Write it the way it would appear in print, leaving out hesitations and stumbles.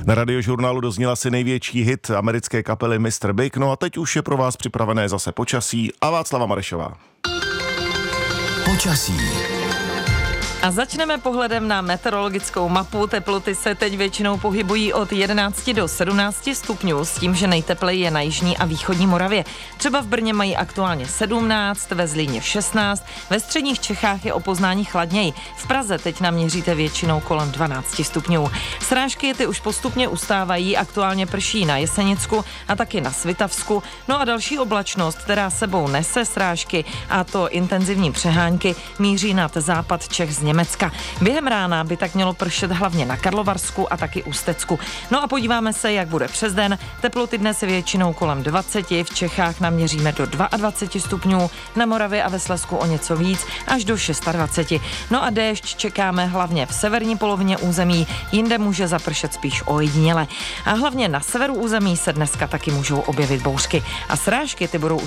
Na Radiožurnálu dozněla si největší hit americké kapely Mr. Big, no a teď už je pro vás připravené zase počasí a Václava Marešová. Počasí. A začneme pohledem na meteorologickou mapu. Teploty se teď většinou pohybují od 11 do 17 stupňů, s tím, že nejtepleji je na jižní a východní Moravě. Třeba v Brně mají aktuálně 17, ve Zlíně 16, ve středních Čechách je o poznání chladněji. V Praze teď naměříte většinou kolem 12 stupňů. Srážky ty už postupně ustávají, aktuálně prší na Jesenicku a taky na Svitavsku. No a další oblačnost, která sebou nese srážky, a to intenzivní přehánky, míří nad západ Čech z Německa. Během rána by tak mělo pršet hlavně na Karlovarsku a taky Ústecku. No a podíváme se, jak bude přes den. Teploty dnes je většinou kolem 20, v Čechách naměříme do 22 stupňů, na Moravě a ve Slezsku o něco víc, až do 26. No a déšť čekáme hlavně v severní polovině území, jinde může zapršet spíš ojediněle. A hlavně na severu území se dneska taky můžou objevit bouřky. A srážky ty budou